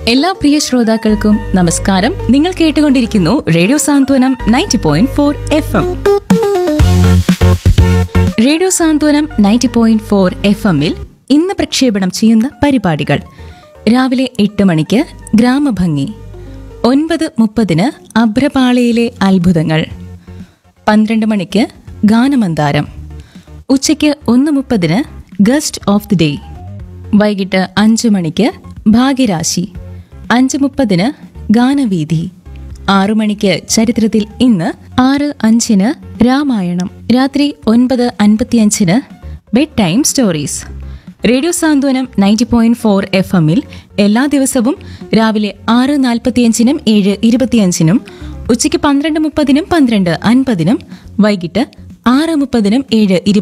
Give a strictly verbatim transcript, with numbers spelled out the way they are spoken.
എല്ലാ പ്രിയ ശ്രോതാക്കൾക്കും നമസ്കാരം. നിങ്ങൾ കേട്ടുകൊണ്ടിരിക്കുന്നു റേഡിയോ സാന്ത്വനം ninety point four F M. Radio സാന്ത്വനം നയൻറ്റി പോയിന്റ് ഫോർ എഫ് എമ്മിൽ ഇന്ന് പ്രക്ഷേപണം ചെയ്യുന്ന പരിപാടികൾ: രാവിലെ എട്ട് മണിക്ക് ഗ്രാമഭംഗി, ഒൻപത് മുപ്പതിന് അഭ്രപാളിയിലെ അത്ഭുതങ്ങൾ, പന്ത്രണ്ട് മണിക്ക് ഗാനമന്താരം, ഉച്ചയ്ക്ക് ഒന്ന് മുപ്പതിന് ഗസ്റ്റ് ഓഫ് ദി ഡേ, വൈകിട്ട് അഞ്ചു മണിക്ക് ഭാഗ്യരാശി, അഞ്ച് മുപ്പതിന് ഗാനവീഥി, ആറു മണിക്ക് ചരിത്രത്തിൽ ഇന്ന്, ആറ് അഞ്ചിന് രാമായണം, രാത്രി ഒൻപത് അൻപത്തിയഞ്ചിന് ബെഡ് ടൈം സ്റ്റോറീസ്. റേഡിയോ സാന്ത്വനം നയൻറ്റി പോയിന്റ് ഫോർ എഫ് എമ്മിൽ എല്ലാ ദിവസവും രാവിലെ ആറ് നാൽപ്പത്തിയഞ്ചിനും ഏഴ് ഇരുപത്തിയഞ്ചിനും, ഉച്ചയ്ക്ക് പന്ത്രണ്ട് മുപ്പതിനും പന്ത്രണ്ട് അൻപതിനും, വൈകിട്ട് ആറ് മുപ്പതിനും ഏഴ്